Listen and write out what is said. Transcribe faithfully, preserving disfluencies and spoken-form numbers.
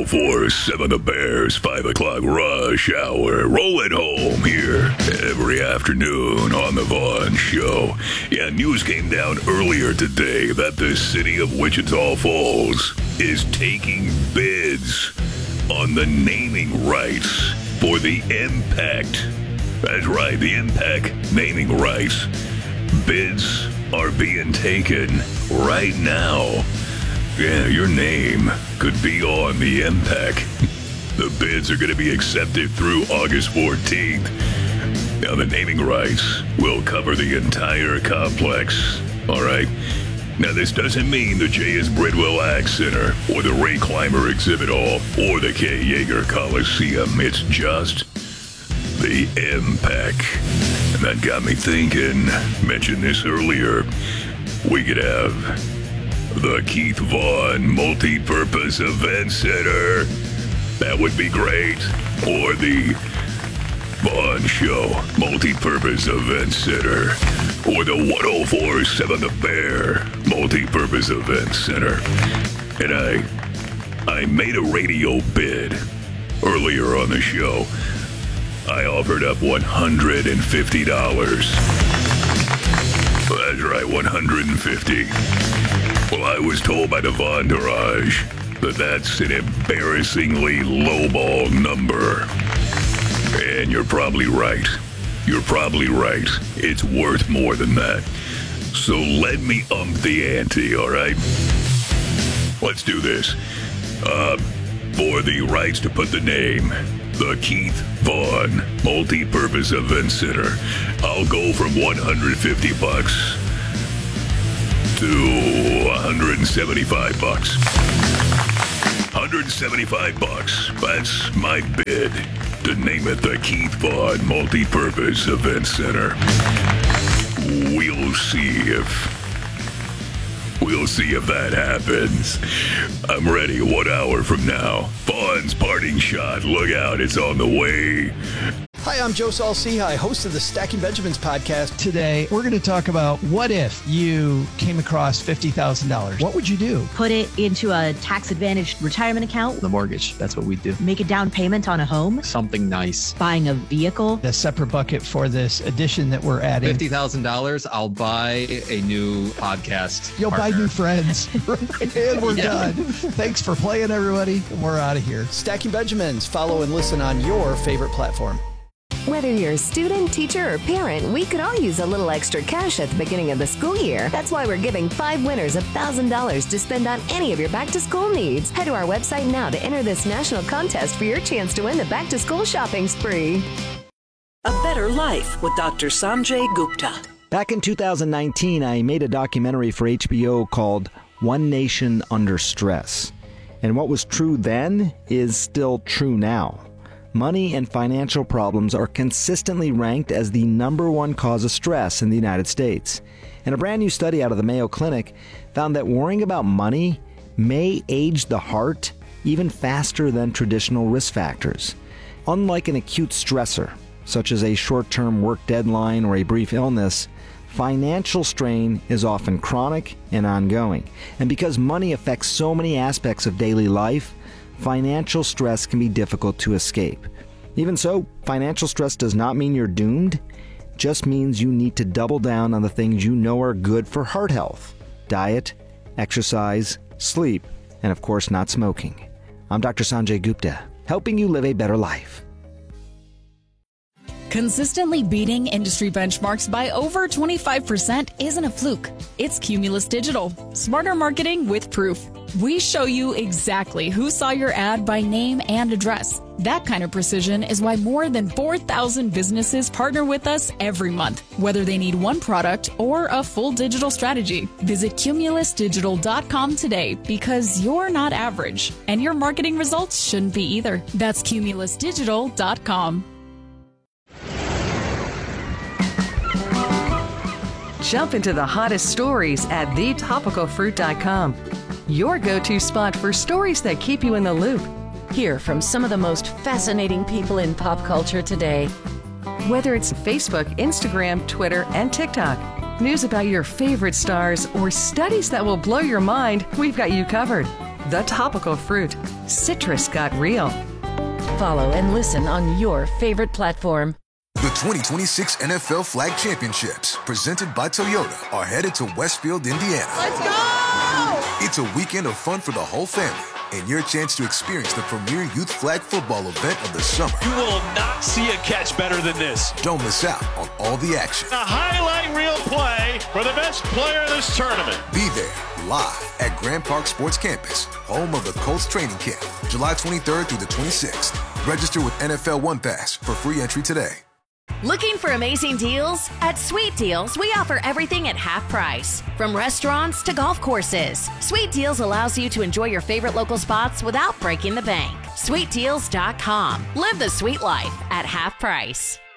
four seven The Bears, five o'clock rush hour. Rolling home here every afternoon on The Vaughn Show. Yeah, news came down earlier today that the city of Wichita Falls is taking bids on the naming rights for the Impact. That's right, the Impact naming rights. Bids are being taken right now. Yeah, your name could be on the Impact. The bids are going to be accepted through August fourteenth. Now, the naming rights will cover the entire complex. All right? Now, this doesn't mean the J S. Bridwell Ag Center or the Ray Clymer Exhibit Hall or the K. Yeager Coliseum. It's just the Impact. And that got me thinking, mentioned this earlier, we could have the Keith Vaughn Multi-Purpose Event Center. That would be great. Or the Vaughn Show Multi-Purpose Event Center. Or the one oh four point seven The Bear Multi-Purpose Event Center. And I, I made a radio bid earlier on the show. I offered up one hundred fifty dollars. That's right, one hundred fifty dollars. Well, I was told by the Vonderage that that's an embarrassingly lowball number. And you're probably right. You're probably right. It's worth more than that. So let me ump the ante, all right? Let's do this. Uh, for the rights to put the name, the Keith Vaughn Multi-Purpose Event Center, I'll go from one hundred fifty bucks to one hundred seventy-five bucks. one hundred seventy-five bucks. That's my bid to name it the Keith Vaughn Multi-Purpose Event Center. We'll see if we'll see if that happens. I'm ready one hour from now. Vaughn's parting shot. Look out, it's on the way. Hi, I'm Joe Saul-Sehy, host of the Stacking Benjamins podcast. Today, we're going to talk about what if you came across fifty thousand dollars? What would you do? Put it into a tax-advantaged retirement account. The mortgage, that's what we do. Make a down payment on a home. Something nice. Buying a vehicle. A separate bucket for this addition that we're adding. fifty thousand dollars, I'll buy a new podcast You'll partner. buy new friends. And we're Yeah. done. Thanks for playing, everybody. And we're out of here. Stacking Benjamins. Follow and listen on your favorite platform. Whether you're a student, teacher, or parent, we could all use a little extra cash at the beginning of the school year. That's why we're giving five winners one thousand dollars to spend on any of your back-to-school needs. Head to our website now to enter this national contest for your chance to win the back-to-school shopping spree. A Better Life with Doctor Sanjay Gupta. Back in two thousand nineteen, I made a documentary for H B O called One Nation Under Stress. And what was true then is still true now. Money and financial problems are consistently ranked as the number one cause of stress in the United States. And a brand new study out of the Mayo Clinic found that worrying about money may age the heart even faster than traditional risk factors. Unlike an acute stressor, such as a short-term work deadline or a brief illness, financial strain is often chronic and ongoing. And because money affects so many aspects of daily life, financial stress can be difficult to escape. Even so, financial stress does not mean you're doomed. It just means you need to double down on the things you know are good for heart health: diet, exercise, sleep, and of course not smoking. I'm Doctor Sanjay Gupta, helping you live a better life. Consistently beating industry benchmarks by over twenty-five percent isn't a fluke. It's Cumulus Digital. Smarter marketing with proof. We show you exactly who saw your ad by name and address. That kind of precision is why more than four thousand businesses partner with us every month, whether they need one product or a full digital strategy. Visit Cumulus Digital dot com today because you're not average, and your marketing results shouldn't be either. That's Cumulus Digital dot com. Jump into the hottest stories at the topical fruit dot com. Your go-to spot for stories that keep you in the loop. Hear from some of the most fascinating people in pop culture today. Whether it's Facebook, Instagram, Twitter, and TikTok, news about your favorite stars, or studies that will blow your mind, we've got you covered. The Topical Fruit. Citrus got real. Follow and listen on your favorite platform. The twenty twenty-six N F L Flag Championships, presented by Toyota, are headed to Westfield, Indiana. Let's go! It's a weekend of fun for the whole family and your chance to experience the premier youth flag football event of the summer. You will not see a catch better than this. Don't miss out on all the action. A highlight reel play for the best player in this tournament. Be there live at Grand Park Sports Campus, home of the Colts training camp, July twenty-third through the twenty-sixth. Register with N F L One Pass for free entry today. Looking for amazing deals? At Sweet Deals, we offer everything at half price. From restaurants to golf courses, Sweet Deals allows you to enjoy your favorite local spots without breaking the bank. sweet deals dot com. Live the sweet life at half price.